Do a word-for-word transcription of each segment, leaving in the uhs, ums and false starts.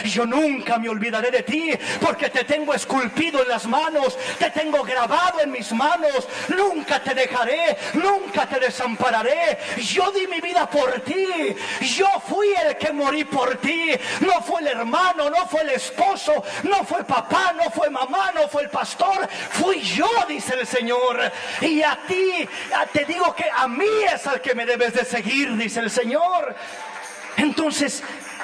yo nunca me olvidaré de ti, porque te tengo esculpido en las manos, te tengo grabado en mis manos, nunca te dejaré, nunca te desampararé. Yo di mi vida por ti, yo fui el que morí por ti. No fue el hermano, no fue el esposo, no fue papá, no fue mamá, no fue el pastor, fui yo, dice el Señor. Y a ti, te digo que a mí es al que me debes de seguir, dice el Señor. Entonces,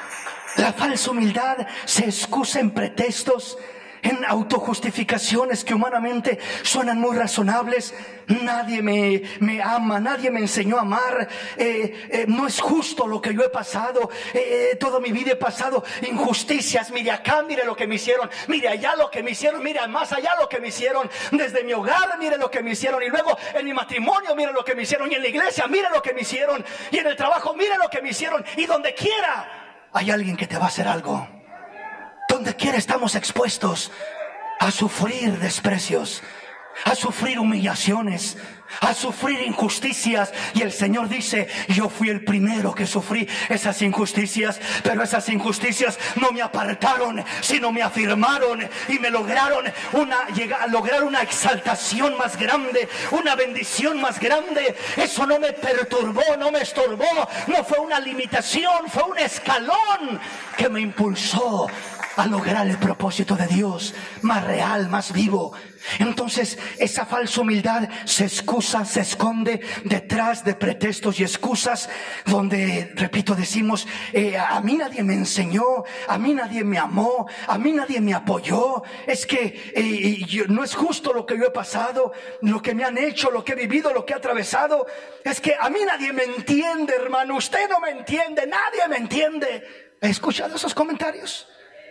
la falsa humildad se excusa en pretextos, en autojustificaciones que humanamente suenan muy razonables. Nadie me, me ama, nadie me enseñó a amar, eh, eh, no es justo lo que yo he pasado, eh, toda mi vida he pasado injusticias. Mire acá, mire lo que me hicieron, mire allá lo que me hicieron, mire más allá lo que me hicieron, desde mi hogar mire lo que me hicieron, y luego en mi matrimonio mire lo que me hicieron, y en la iglesia mire lo que me hicieron, y en el trabajo mire lo que me hicieron, y donde quiera hay alguien que te va a hacer algo. Donde quiera estamos expuestos a sufrir desprecios, a sufrir humillaciones, a sufrir injusticias. Y el Señor dice, yo fui el primero que sufrí esas injusticias, pero esas injusticias no me apartaron, sino me afirmaron y me lograron una, llegar, lograr una exaltación más grande, una bendición más grande. Eso no me perturbó, no me estorbó, no fue una limitación, fue un escalón que me impulsó a lograr el propósito de Dios más real, más vivo. Entonces, esa falsa humildad se excusa, se esconde detrás de pretextos y excusas, donde, repito, decimos, eh, a mí nadie me enseñó, a mí nadie me amó, a mí nadie me apoyó, es que eh, yo, no es justo lo que yo he pasado, lo que me han hecho, lo que he vivido, lo que he atravesado, es que a mí nadie me entiende, hermano, usted no me entiende, nadie me entiende. ¿He escuchado esos comentarios?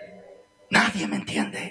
Nadie me entiende.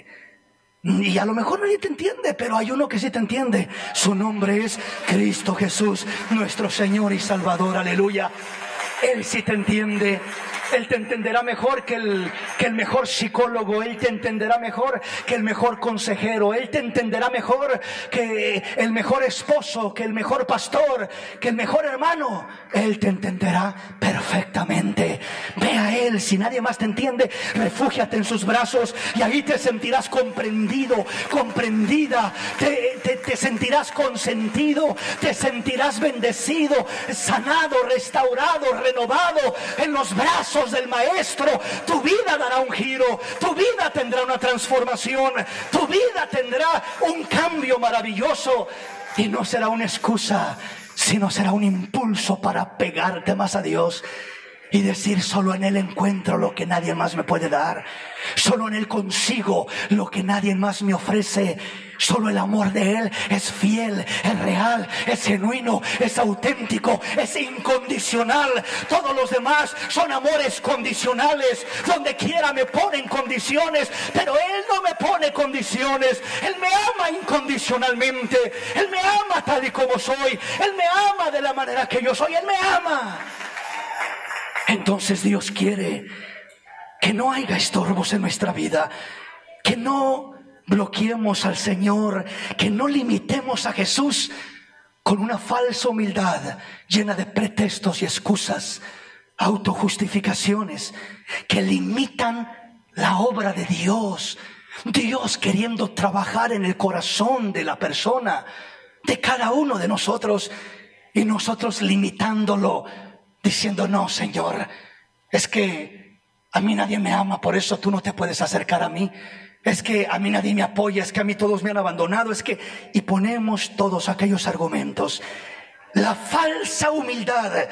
Y a lo mejor nadie te entiende, pero hay uno que sí te entiende. Su nombre es Cristo Jesús, nuestro Señor y Salvador. Aleluya. Él sí te entiende. Él te entenderá mejor que el, que el mejor psicólogo. Él te entenderá mejor que el mejor consejero. Él te entenderá mejor que el mejor esposo, que el mejor pastor, que el mejor hermano. Él te entenderá perfectamente. Ve a Él. Si nadie más te entiende, refúgiate en sus brazos y ahí te sentirás comprendido, comprendida. Te, te, te sentirás consentido, te sentirás bendecido, sanado, restaurado, renovado en los brazos del Maestro. Tu vida dará un giro, tu vida tendrá una transformación, tu vida tendrá un cambio maravilloso, y no será una excusa, sino será un impulso para pegarte más a Dios y decir, solo en Él encuentro lo que nadie más me puede dar, solo en Él consigo lo que nadie más me ofrece. Solo el amor de Él es fiel, es real, es genuino, es auténtico, es incondicional. Todos los demás son amores condicionales. Donde quiera me ponen condiciones, pero Él no me pone condiciones. Él me ama incondicionalmente. Él me ama tal y como soy. Él me ama de la manera que yo soy. Él me ama. Entonces Dios quiere que no haya estorbos en nuestra vida, que no bloqueemos al Señor, que no limitemos a Jesús con una falsa humildad llena de pretextos y excusas, autojustificaciones que limitan la obra de Dios. Dios queriendo trabajar en el corazón de la persona, de cada uno de nosotros, y nosotros limitándolo, diciendo, no, Señor, es que a mí nadie me ama, por eso tú no te puedes acercar a mí. Es que a mí nadie me apoya, es que a mí todos me han abandonado, es que... Y ponemos todos aquellos argumentos. La falsa humildad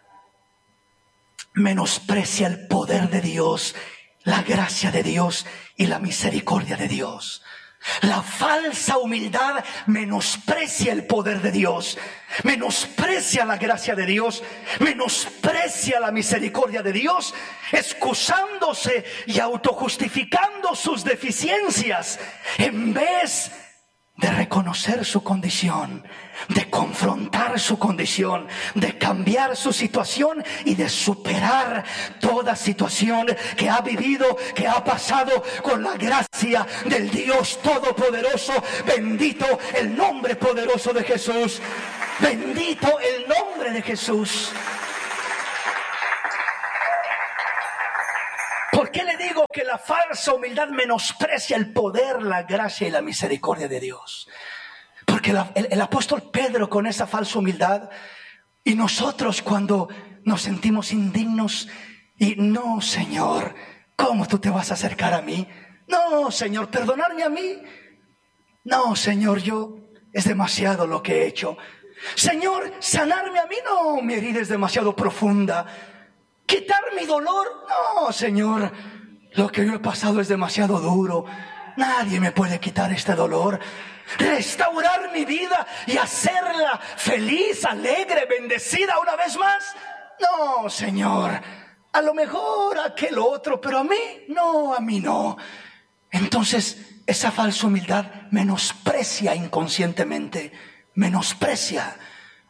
menosprecia el poder de Dios, la gracia de Dios y la misericordia de Dios. La falsa humildad menosprecia el poder de Dios, menosprecia la gracia de Dios, menosprecia la misericordia de Dios, excusándose y autojustificando sus deficiencias, en vez de reconocer su condición, de confrontar su condición, de cambiar su situación y de superar toda situación que ha vivido, que ha pasado, con la gracia del Dios Todopoderoso. Bendito el nombre poderoso de Jesús. Bendito el nombre de Jesús. ¿Por qué le digo que la falsa humildad menosprecia el poder, la gracia y la misericordia de Dios. Porque la, el, el apóstol Pedro con esa falsa humildad, y nosotros cuando nos sentimos indignos y no, Señor, ¿cómo tú te vas a acercar a mí? No, Señor, perdonarme a mí. No, Señor, yo es demasiado lo que he hecho. Señor, sanarme a mí, no, mi herida es demasiado profunda. Quitar mi dolor, no, Señor, lo que yo he pasado es demasiado duro. Nadie me puede quitar este dolor. Restaurar mi vida y hacerla feliz, alegre, bendecida una vez más. No, Señor, a lo mejor aquel otro, pero a mí, no, a mí no. Entonces, esa falsa humildad menosprecia inconscientemente, menosprecia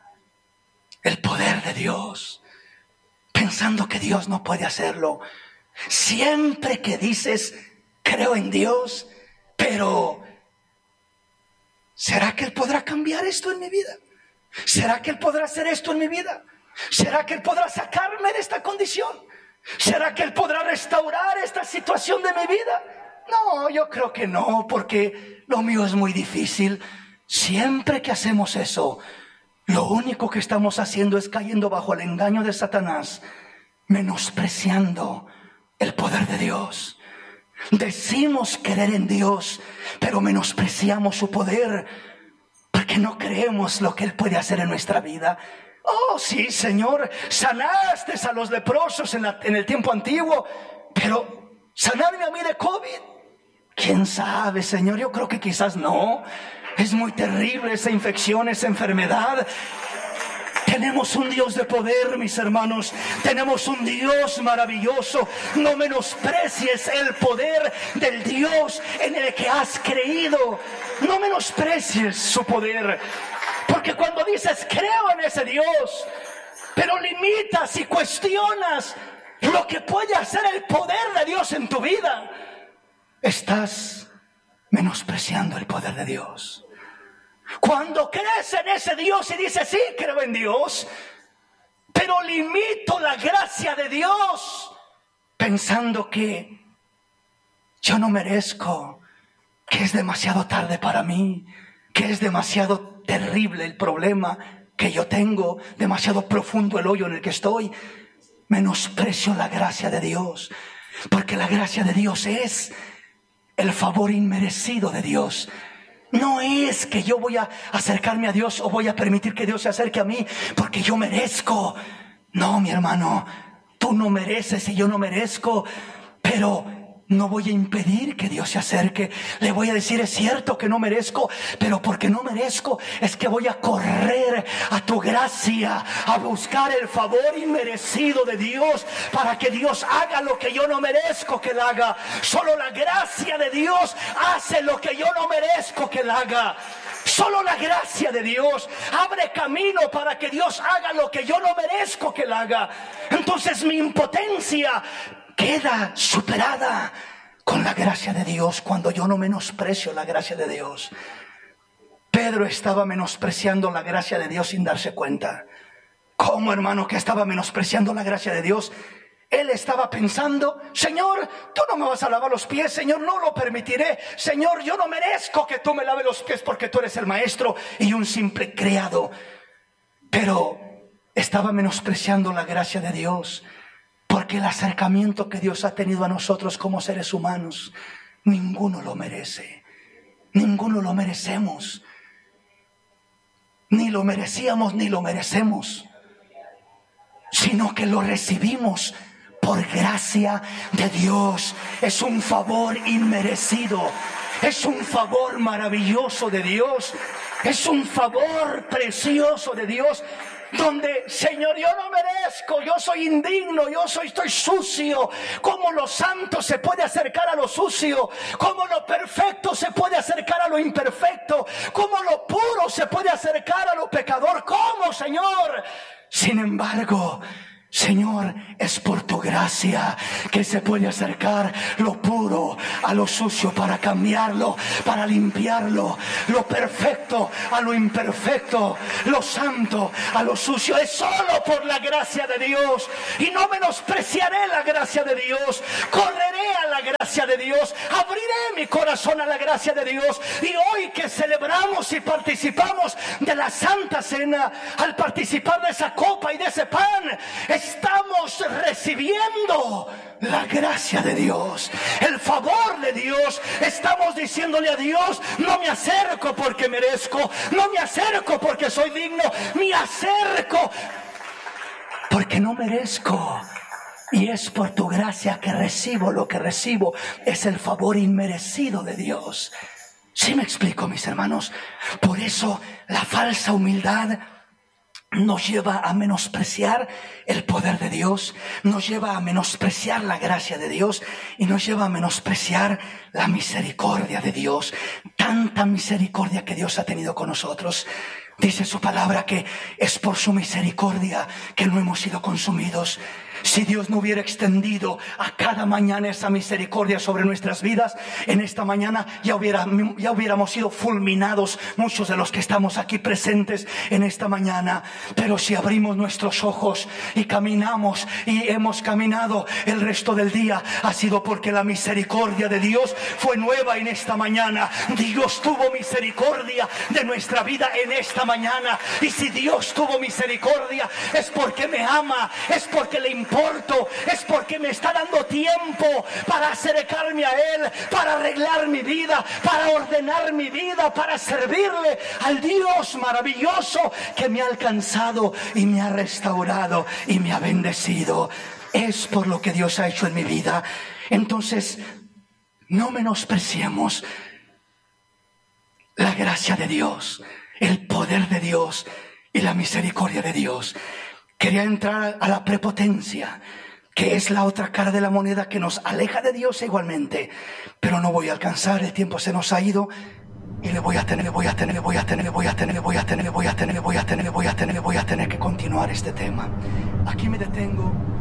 el poder de Dios, pensando que Dios no puede hacerlo. Siempre que dices, creo en Dios, pero ¿será que Él podrá cambiar esto en mi vida? ¿Será que Él podrá hacer esto en mi vida? ¿Será que Él podrá sacarme de esta condición? ¿Será que Él podrá restaurar esta situación de mi vida? No, yo creo que no, porque lo mío es muy difícil. Siempre que hacemos eso, lo único que estamos haciendo es cayendo bajo el engaño de Satanás, menospreciando el poder de Dios. Decimos creer en Dios, pero menospreciamos su poder, porque no creemos lo que Él puede hacer en nuestra vida. Oh, sí, Señor, sanaste a los leprosos en, la, en el tiempo antiguo, pero ¿sanarme a mí de COVID? ¿Quién sabe, Señor? Yo creo que quizás no. Es muy terrible esa infección, esa enfermedad. Tenemos un Dios de poder, mis hermanos. Tenemos un Dios maravilloso. No menosprecies el poder del Dios en el que has creído. No menosprecies su poder. Porque cuando dices, creo en ese Dios, pero limitas y cuestionas lo que puede hacer el poder de Dios en tu vida, estás menospreciando el poder de Dios. Cuando crees en ese Dios y dices, sí, creo en Dios, pero limito la gracia de Dios, pensando que yo no merezco, que es demasiado tarde para mí, que es demasiado terrible el problema que yo tengo, demasiado profundo el hoyo en el que estoy, menosprecio la gracia de Dios, porque la gracia de Dios es el favor inmerecido de Dios. No es que yo voy a acercarme a Dios o voy a permitir que Dios se acerque a mí porque yo merezco. No, mi hermano, tú no mereces y yo no merezco, pero no voy a impedir que Dios se acerque. Le voy a decir, es cierto que no merezco, pero porque no merezco es que voy a correr a tu gracia, a buscar el favor inmerecido de Dios, para que Dios haga lo que yo no merezco que Él haga. Solo la gracia de Dios hace lo que yo no merezco que Él haga. Solo la gracia de Dios abre camino para que Dios haga lo que yo no merezco que Él haga. Entonces mi impotencia queda superada con la gracia de Dios cuando yo no menosprecio la gracia de Dios. Pedro estaba menospreciando la gracia de Dios sin darse cuenta. ¿Cómo, hermano, que estaba menospreciando la gracia de Dios? Él estaba pensando, Señor, tú no me vas a lavar los pies, Señor, no lo permitiré. Señor, yo no merezco que tú me laves los pies porque tú eres el maestro y un simple criado. Pero estaba menospreciando la gracia de Dios, porque el acercamiento que Dios ha tenido a nosotros como seres humanos, ninguno lo merece. Ninguno lo merecemos. Ni lo merecíamos ni lo merecemos, sino que lo recibimos por gracia de Dios. Es un favor inmerecido. Es un favor maravilloso de Dios. Es un favor precioso de Dios. Donde, Señor, yo no merezco, yo soy indigno, yo soy, estoy sucio. ¿Cómo lo santo se puede acercar a lo sucio? ¿Cómo lo perfecto se puede acercar a lo imperfecto? ¿Cómo lo puro se puede acercar a lo pecador? ¿Cómo, Señor? Sin embargo, Señor, es por tu gracia que se puede acercar lo puro a lo sucio para cambiarlo, para limpiarlo, lo perfecto a lo imperfecto, lo santo a lo sucio. Es solo por la gracia de Dios, y no menospreciaré la gracia de Dios. Correré a la gracia gracia de Dios, abriré mi corazón a la gracia de Dios. Y hoy que celebramos y participamos de la Santa Cena, al participar de esa copa y de ese pan, estamos recibiendo la gracia de Dios, el favor de Dios. Estamos diciéndole a Dios: no me acerco porque merezco, no me acerco porque soy digno, me acerco porque no merezco. Y es por tu gracia que recibo lo que recibo. Es el favor inmerecido de Dios. ¿Sí me explico, mis hermanos? Por eso la falsa humildad nos lleva a menospreciar el poder de Dios, nos lleva a menospreciar la gracia de Dios y nos lleva a menospreciar la misericordia de Dios. Tanta misericordia que Dios ha tenido con nosotros. Dice su palabra que es por su misericordia que no hemos sido consumidos. Si Dios no hubiera extendido a cada mañana esa misericordia sobre nuestras vidas, en esta mañana ya, hubiera, ya hubiéramos sido fulminados muchos de los que estamos aquí presentes en esta mañana. Pero si abrimos nuestros ojos y caminamos y hemos caminado el resto del día, ha sido porque la misericordia de Dios fue nueva en esta mañana. Dios tuvo misericordia de nuestra vida en esta mañana. Y si Dios tuvo misericordia, es porque me ama, es porque le importa, es porque me está dando tiempo para acercarme a Él, para arreglar mi vida, para ordenar mi vida, para servirle al Dios maravilloso que me ha alcanzado y me ha restaurado y me ha bendecido. Es por lo que Dios ha hecho en mi vida. Entonces, no menospreciemos la gracia de Dios, el poder de Dios y la misericordia de Dios. Quería entrar a la prepotencia, que es la otra cara de la moneda que nos aleja de Dios igualmente. Pero no voy a alcanzar, el tiempo se nos ha ido. Y le voy a tener, le voy a tener, le voy a tener, le voy a tener, le voy a tener, le voy a tener, le voy a tener, le voy a tener, le voy a tener que continuar este tema. Aquí me detengo.